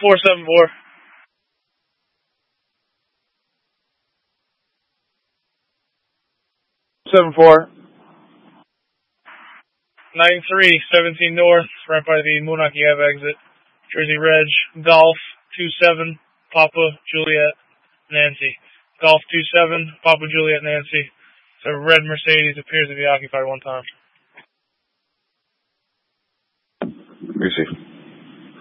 474. 74. 9317 North, right by the Moonachie Ave exit. Jersey Reg, Golf 27, Papa Juliet Nancy. Golf 27, Papa Juliet Nancy. It's a red Mercedes, appears to be occupied one time. Receive.